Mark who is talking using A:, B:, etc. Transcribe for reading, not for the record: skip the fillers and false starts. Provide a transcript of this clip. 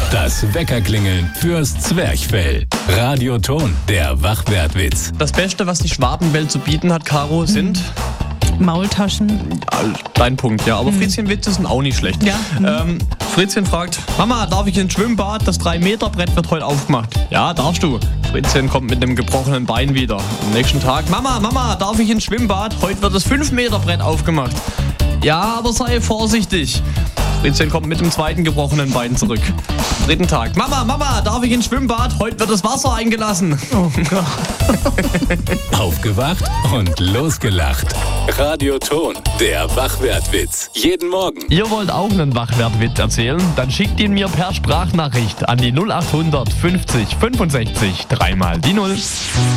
A: Das Weckerklingeln fürs Zwerchfell. Radioton, der Wachwertwitz.
B: Das Beste, was die Schwabenwelt zu bieten hat, Caro, sind...
C: Maultaschen.
B: Dein Punkt, ja. Aber Fritzchen-Witze sind auch nicht schlecht.
C: Ja.
B: Fritzchen fragt, Mama, darf ich ins Schwimmbad? Das 3-Meter-Brett wird heute aufgemacht. Ja, darfst du. Fritzchen kommt mit einem gebrochenen Bein wieder. Am nächsten Tag, Mama, darf ich ins Schwimmbad? Heute wird das 5-Meter-Brett aufgemacht. Ja, aber sei vorsichtig. Fritzchen kommt mit dem zweiten gebrochenen Bein zurück. Am dritten Tag, Mama, darf ich ins Schwimmbad? Heute wird das Wasser eingelassen.
C: Oh Gott.
A: Aufgewacht und losgelacht. Radioton, der Wachwertwitz. Jeden Morgen.
B: Ihr wollt auch einen Wachwertwitz erzählen? Dann schickt ihn mir per Sprachnachricht an die 0800 50 65 3 mal die 0.